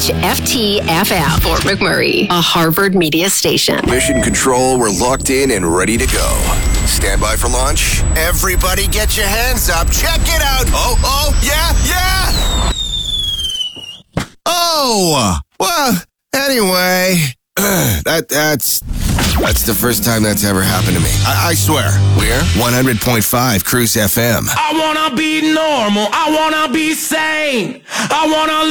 WHFT-FM, Fort McMurray, a Harvard media station. Mission Control, we're locked in and ready to go. Stand by for launch. Everybody get your hands up. Check it out. Oh, yeah. Oh, well, anyway, that's the first time that's ever happened to me. I swear. We're 100.5 Cruise FM. I wanna be normal. I wanna be sane. I wanna